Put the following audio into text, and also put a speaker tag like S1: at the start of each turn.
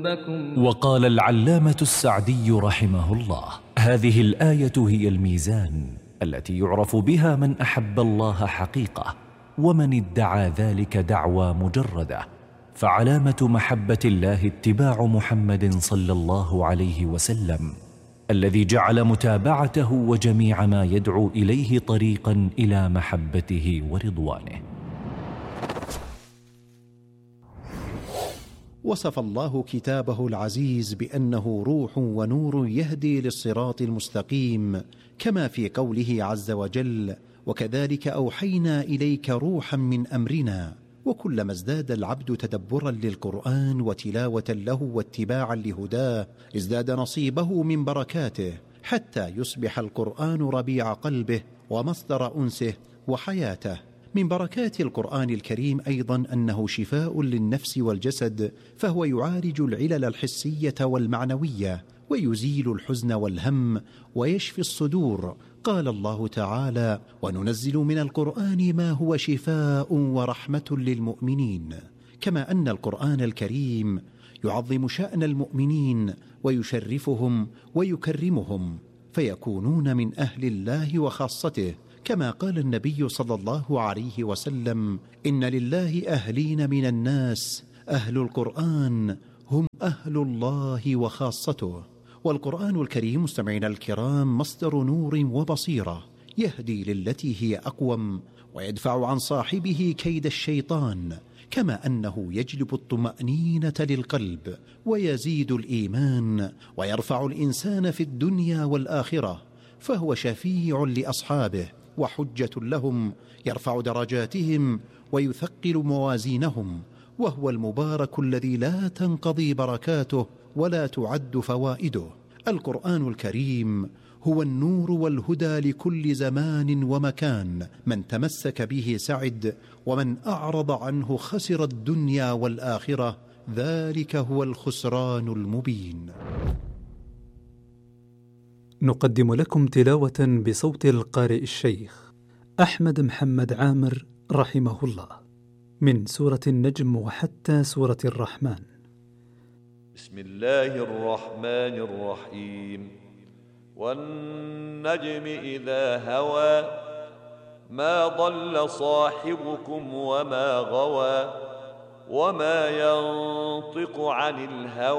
S1: وقال العلامة السعدي رحمه الله: هذه الآية هي الميزان التي يعرف بها من أحب الله حقيقة ومن ادعى ذلك دعوى مجردة. فعلامة محبة الله اتباع محمد صلى الله عليه وسلم، الذي جعل متابعته وجميع ما يدعو إليه طريقا إلى محبته ورضوانه.
S2: وصف الله كتابه العزيز بأنه روح ونور يهدي للصراط المستقيم، كما في قوله عز وجل: وكذلك أوحينا إليك روحا من أمرنا. وكلما ازداد العبد تدبرا للقرآن وتلاوة له واتباعا لهداه ازداد نصيبه من بركاته، حتى يصبح القرآن ربيع قلبه ومصدر أنسه وحياته. من بركات القرآن الكريم أيضا أنه شفاء للنفس والجسد، فهو يعالج العلل الحسية والمعنوية، ويزيل الحزن والهم، ويشفي الصدور. قال الله تعالى: وننزل من القرآن ما هو شفاء ورحمة للمؤمنين. كما أن القرآن الكريم يعظم شأن المؤمنين ويشرفهم ويكرمهم، فيكونون من أهل الله وخاصته، كما قال النبي صلى الله عليه وسلم: إن لله أهلين من الناس، أهل القرآن هم أهل الله وخاصته. والقرآن الكريم مستمعينا الكرام مصدر نور وبصيرة، يهدي للتي هي أقوم، ويدفع عن صاحبه كيد الشيطان، كما أنه يجلب الطمأنينة للقلب ويزيد الإيمان ويرفع الإنسان في الدنيا والآخرة، فهو شفيع لأصحابه وحجة لهم، يرفع درجاتهم ويثقل موازينهم، وهو المبارك الذي لا تنقضي بركاته ولا تعد فوائده. القرآن الكريم هو النور والهدى لكل زمان ومكان، من تمسك به سعد، ومن أعرض عنه خسر الدنيا والآخرة، ذلك هو الخسران المبين.
S3: نقدم لكم تلاوة بصوت القارئ الشيخ أحمد محمد عامر رحمه الله، من سورة النجم وحتى سورة الرحمن.
S4: بسم الله الرحمن الرحيم. والنجم إذا هوى ما ضل صاحبكم وما غوى وما ينطق عن الهوى